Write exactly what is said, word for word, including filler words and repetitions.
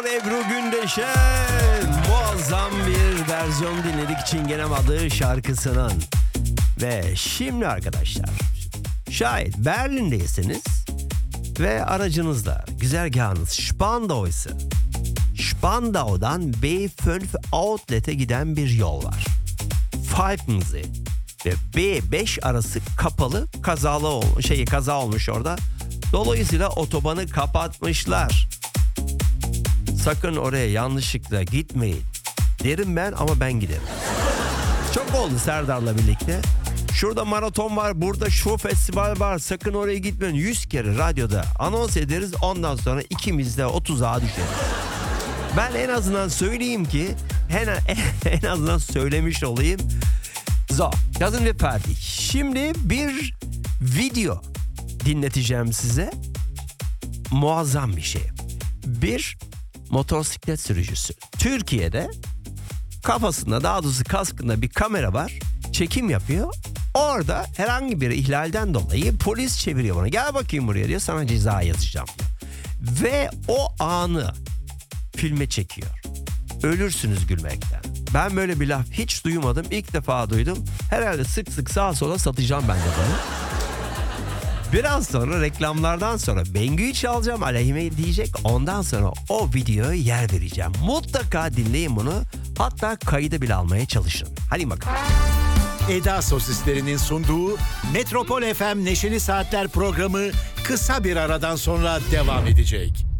Ebru Gündeş'e muazzam bir versiyon dinledik Çingenem adı şarkısının. Ve şimdi arkadaşlar, şayet Berlin'deyseniz ve aracınızda güzergahınız Spandau ise Spandau'dan B beş Outlet'e giden bir yol var. Falkensee ve B beş arası kapalı, kazalı ol, şey kaza olmuş orada. Dolayısıyla otobanı kapatmışlar. Sakın oraya yanlışlıkla gitmeyin derim ben, ama ben giderim. Çok oldu Serdar'la birlikte. Şurada maraton var, burada şu festival var, sakın oraya gitmeyin. Yüz kere radyoda anons ederiz, ondan sonra ikimiz de o tuzağa düşeriz. Ben en azından söyleyeyim ki, en, en azından söylemiş olayım. So, yazın ve fertig. Şimdi bir video dinleteceğim size. Muazzam bir şey. Bir motosiklet sürücüsü Türkiye'de kafasında, daha doğrusu kaskında bir kamera var. Çekim yapıyor. Orada herhangi bir ihlalden dolayı polis çeviriyor bana. Gel bakayım buraya diyor, sana ceza yazacağım diyor. Ve o anı filme çekiyor. Ölürsünüz gülmekten. Ben böyle bir laf hiç duymadım. İlk defa duydum. Herhalde sık sık sağa sola satacağım ben de bunu. Biraz sonra, reklamlardan sonra Bengü'yü çalacağım, aleyhime diyecek. Ondan sonra o videoya yer vereceğim. Mutlaka dinleyin bunu. Hatta kaydı bile almaya çalışın. Hadi bakalım. Eda Sosislerinin sunduğu Metropol F M Neşeli Saatler programı kısa bir aradan sonra devam edecek.